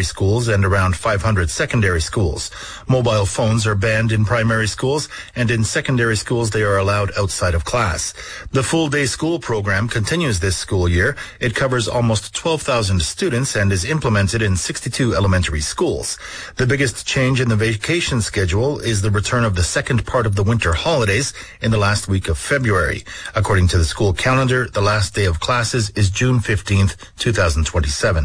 primary schools and around 500 secondary schools. Mobile phones are banned in primary schools, and in secondary schools they are allowed outside of class. The full-day school program continues this school year. It covers almost 12,000 students and is implemented in 62 elementary schools. The biggest change in the vacation schedule is the return of the second part of the winter holidays in the last week of February. According to the school calendar, the last day of classes is June 15th, 2027.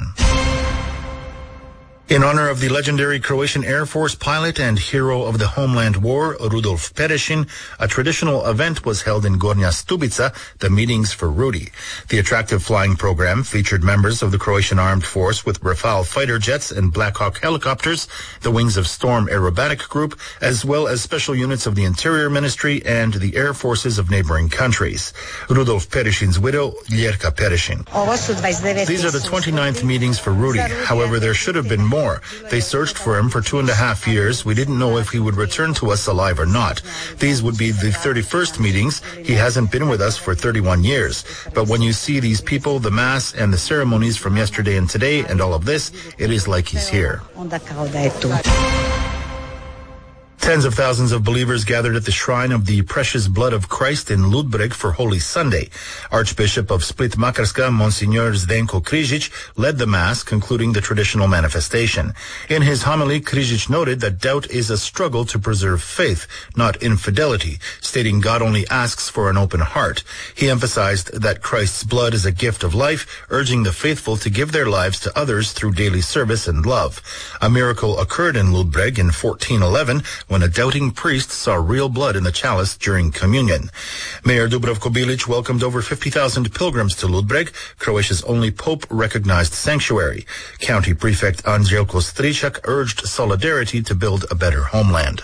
In honor of the legendary Croatian Air Force pilot and hero of the Homeland War, Rudolf Perešin, a traditional event was held in Gornja Stubica, the Meetings for Rudy. The attractive flying program featured members of the Croatian Armed Force with Rafale fighter jets and Black Hawk helicopters, the wings of Storm Aerobatic Group, as well as special units of the Interior Ministry and the Air Forces of neighboring countries. Rudolf Perešin's widow, Ljerka Perešin. These are the 29th Meetings for Rudy. However, there should have been more. They searched for him for 2.5 years. We didn't know if he would return to us alive or not. These would be the 31st meetings. He hasn't been with us for 31 years. But when you see these people, the mass and the ceremonies from yesterday and today and all of this, it is like he's here. Tens of thousands of believers gathered at the shrine of the Precious Blood of Christ in Ludbreg for Holy Sunday. Archbishop of Split-Makarska, Monsignor Zdenko Križić, led the Mass, concluding the traditional manifestation. In his homily, Križić noted that doubt is a struggle to preserve faith, not infidelity, stating God only asks for an open heart. He emphasized that Christ's blood is a gift of life, urging the faithful to give their lives to others through daily service and love. A miracle occurred in Ludbreg in 1411, when a doubting priest saw real blood in the chalice during communion. Mayor Dubravko Bilic welcomed over 50,000 pilgrims to Ludbreg, Croatia's only Pope-recognized sanctuary. County Prefect Anđelko Stričak urged solidarity to build a better homeland.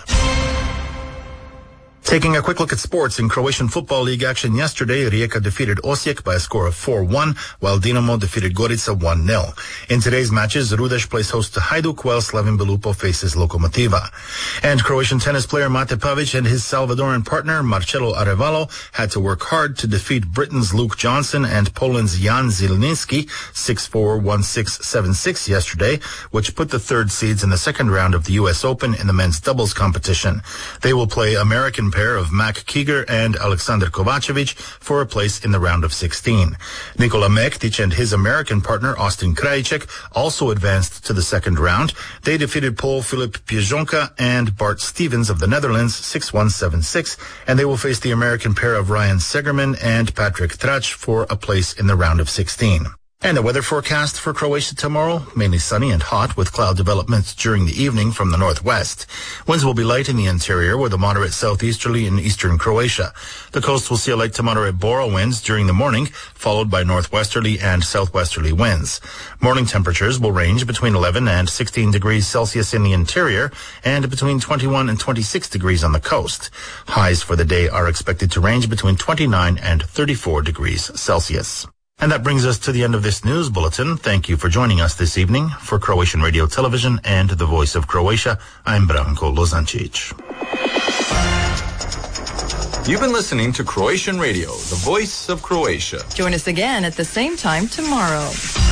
Taking a quick look at sports, in Croatian Football League action yesterday, Rijeka defeated Osijek by a score of 4-1, while Dinamo defeated Gorica 1-0. In today's matches, Rudeš plays host to Hajduk, while Slaven Belupo faces Lokomotiva. And Croatian tennis player Mate Pavic and his Salvadoran partner Marcelo Arevalo had to work hard to defeat Britain's Luke Johnson and Poland's Jan Zieliński 6-4, 1-6, 7-6 yesterday, which put the third seeds in the second round of the U.S. Open in the men's doubles competition. They will play American pair of Mac Kiger and Alexander Kovacevic for a place in the round of 16. Nikola Mektic and his American partner Austin Krajicek also advanced to the second round. They defeated Pole Filip Piejonka and Bart Stevens of the Netherlands 6-1, 7-6, and they will face the American pair of Ryan Segerman and Patrick Trach for a place in the round of 16. And the weather forecast for Croatia tomorrow, mainly sunny and hot with cloud developments during the evening from the northwest. Winds will be light in the interior with a moderate southeasterly in eastern Croatia. The coast will see a light to moderate Bora winds during the morning, followed by northwesterly and southwesterly winds. Morning temperatures will range between 11 and 16 degrees Celsius in the interior and between 21 and 26 degrees on the coast. Highs for the day are expected to range between 29 and 34 degrees Celsius. And that brings us to the end of this news bulletin. Thank you for joining us this evening. For Croatian Radio Television and the Voice of Croatia, I'm Branko Lozancic. You've been listening to Croatian Radio, the Voice of Croatia. Join us again at the same time tomorrow.